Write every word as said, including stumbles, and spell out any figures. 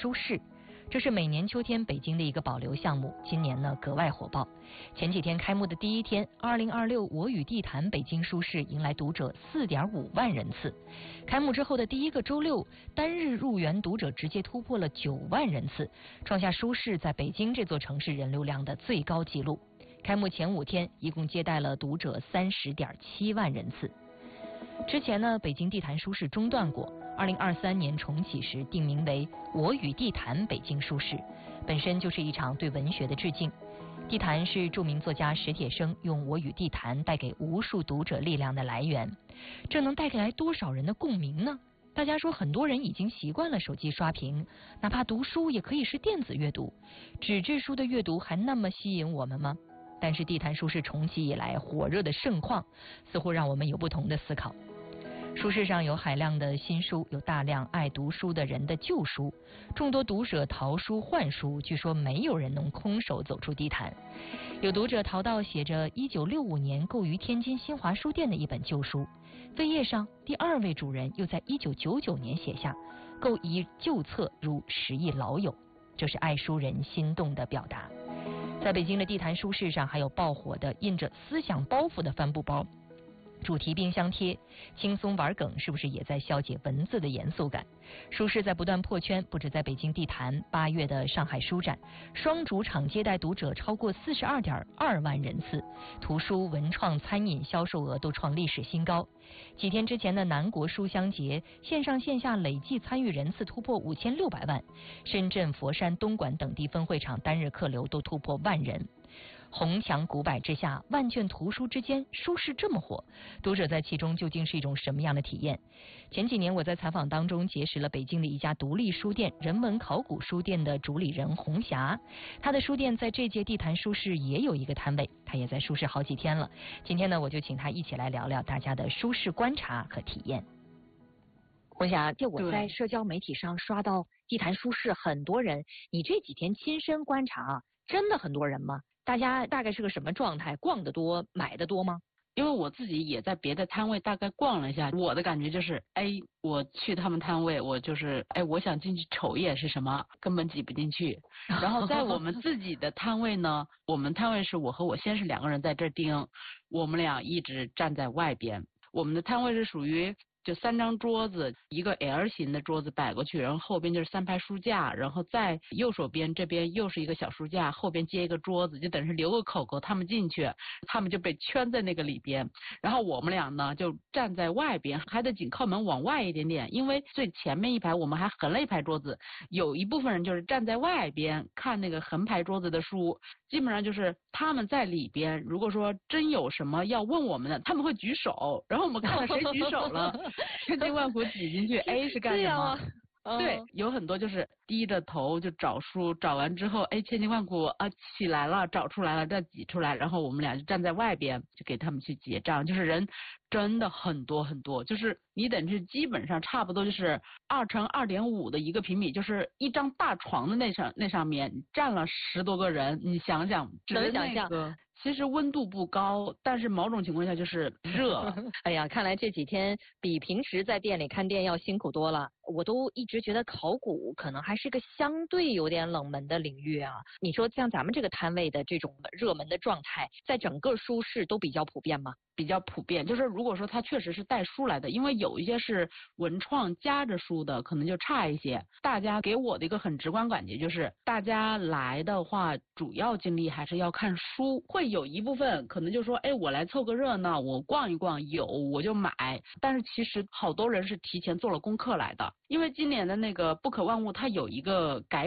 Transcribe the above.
书市。这是每年秋天北京的一个保留项目，今年呢格外火爆。前几天开幕的第一天，二零二六我与地坛北京书市迎来读者 四点五万人次。开幕之后的第一个周六，单日入园读者直接突破了九万人次，创下书市在北京这座城市人流量的最高纪录。开幕前五天，一共接待了读者 三十点七万人次。之前呢，北京地坛书市中断过，二零二三年重启时定名为我与地坛北京书市，本身就是一场对文学的致敬。地坛是著名作家史铁生用我与地坛带给无数读者力量的来源，这能带来多少人的共鸣呢？大家说很多人已经习惯了手机刷屏，哪怕读书也可以是电子阅读，纸质书的阅读还那么吸引我们吗？但是地坛书市重启以来火热的盛况，似乎让我们有不同的思考。书市上有海量的新书，有大量爱读书的人的旧书，众多读者淘书换书，据说没有人能空手走出地坛。有读者淘到写着一九六五年购于天津新华书店的一本旧书，扉页上第二位主人又在一九九九年写下购一旧册如十亿老友，这是爱书人心动的表达。在北京的地坛书市上，还有爆火的印着思想包袱的帆布包，主题冰箱贴，轻松玩梗，是不是也在消解文字的严肃感？书市在不断破圈，不止在北京地坛，八月的上海书展，双主场接待读者超过四十二点二万人次，图书、文创、餐饮销售额都创历史新高。几天之前的南国书香节，线上线下累计参与人次突破五千六百万，深圳、佛山、东莞等地分会场单日客流都突破万人。红墙古柏之下，万卷图书之间，书市这么火，读者在其中究竟是一种什么样的体验？前几年我在采访当中结识了北京的一家独立书店人文考古书店的主理人红霞，他的书店在这届地坛书市也有一个摊位，他也在书市好几天了。今天呢，我就请他一起来聊聊大家的书市观察和体验。红霞，就我在社交媒体上刷到地坛书市很多人，你这几天亲身观察，真的很多人吗？大家大概是个什么状态？逛得多，买得多吗？ 因为我自己也在别的摊位大概逛了一下，我的感觉就是，哎，我去他们摊位，我就是，哎，我想进去瞅一眼是什么，根本挤不进去。然后在我们自己的摊位呢，我们摊位是我和我先生两个人在这盯，我们俩一直站在外边。我们的摊位是属于就三张桌子，一个 L 型的桌子摆过去，然后后边就是三排书架，然后在右手边这边又是一个小书架，后边接一个桌子，就等于是留个口口，他们进去，他们就被圈在那个里边。然后我们俩呢就站在外边，还得紧靠门往外一点点，因为最前面一排我们还横了一排桌子，有一部分人就是站在外边看那个横排桌子的书，基本上就是他们在里边，如果说真有什么要问我们的，他们会举手，然后我们看到谁举手了千辛万苦挤进去 A 是干什么？ 哦、 对，有很多就是低着头就找书，找完之后，哎，千辛万苦啊起来了，找出来了，再挤出来，然后我们俩就站在外边，就给他们去结账。就是人真的很多很多，就是你等于基本上差不多就是二乘二点五的一个平米，就是一张大床的那上那上面站了十多个人，你想想， 能想象。 其实温度不高，但是某种情况下就是热。 哎呀，看来这几天比平时在店里看店要辛苦多了。我都一直觉得考古可能还是个相对有点冷门的领域啊。你说像咱们这个摊位的这种热门的状态，在整个书市都比较普遍吗？ 比较普遍，就是如果说它确实是带书来的，因为有一些是文创夹着书的，可能就差一些。大家给我的一个很直观感觉就是，大家来的话，主要精力还是要看书，会有一部分可能就说，哎，我来凑个热闹，我逛一逛，有我就买。但是其实好多人是提前做了功课来的，因为今年的那个不可万物它有一个改